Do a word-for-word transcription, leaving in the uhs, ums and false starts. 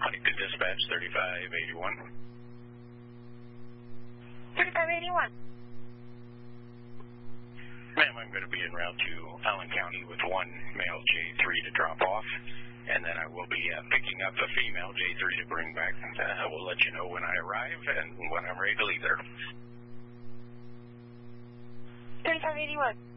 Good dispatch, thirty-five eighty-one. thirty-five eighty-one. Ma'am, I'm going to be en route to Allen County with one male J three to drop off, and then I will be uh, picking up a female J three to bring back. Uh, I will let you know when I arrive and when I'm ready to leave there. thirty-five eighty-one.